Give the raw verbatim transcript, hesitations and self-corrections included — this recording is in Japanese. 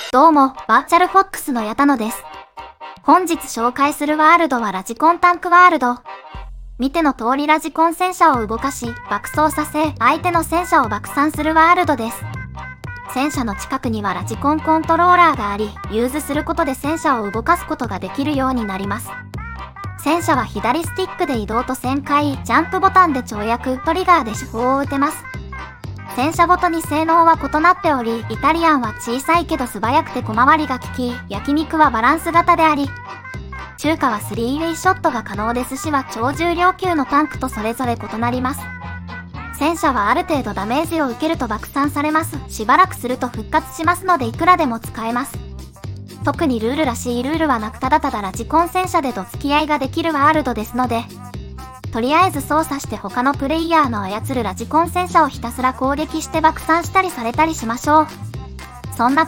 どうも、バーチャルフォックスの矢田野です。本日紹介するワールドはラジコンタンクワールド。見ての通りラジコン戦車を動かし、爆走させ、相手の戦車を爆散するワールドです。戦車の近くにはラジコンコントローラーがあり、ユーズすることで戦車を動かすことができるようになります。戦車は左スティックで移動と旋回、ジャンプボタンで跳躍、トリガーで手法を打てます。戦車ごとに性能は異なっており、イタリアンは小さいけど素早くて小回りが利き、焼肉はバランス型であり、中華はスリーウェイショットが可能ですしは超重量級のタンクとそれぞれ異なります。戦車はある程度ダメージを受けると爆散されます。しばらくすると復活しますのでいくらでも使えます。特にルールらしいルールはなく、ただただラジコン戦車でどつき合いができるワールドですので、とりあえず操作して他のプレイヤーの操るラジコン戦車をひたすら攻撃して爆散したりされたりしましょう。そんな